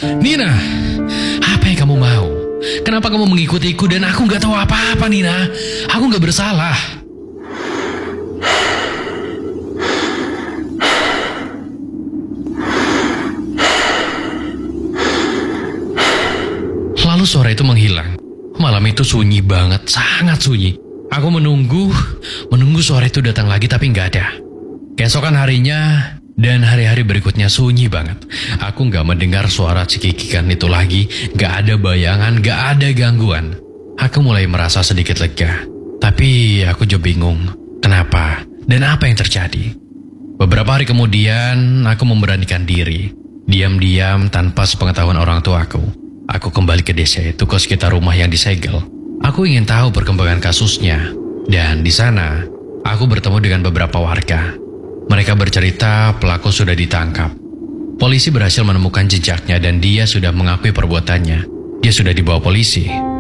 Nina, apa yang kamu mau? Kenapa kamu mengikutiku dan aku gak tahu apa-apa, Nina? Aku gak bersalah. Lalu suara itu menghilang. Malam itu sunyi banget, sangat sunyi. Aku menunggu suara itu datang lagi tapi gak ada. Keesokan harinya dan hari-hari berikutnya sunyi banget. Aku gak mendengar suara cekikikan itu lagi. Gak ada bayangan, gak ada gangguan. Aku mulai merasa sedikit lega. Tapi aku juga bingung. Kenapa? Dan apa yang terjadi? Beberapa hari kemudian, aku memberanikan diri. Diam-diam tanpa sepengetahuan orang tuaku. Aku kembali ke desa itu, ke sekitar rumah yang disegel. Aku ingin tahu perkembangan kasusnya. Dan di sana, aku bertemu dengan beberapa warga. Mereka bercerita pelaku sudah ditangkap. Polisi berhasil menemukan jejaknya dan dia sudah mengakui perbuatannya. Dia sudah dibawa polisi.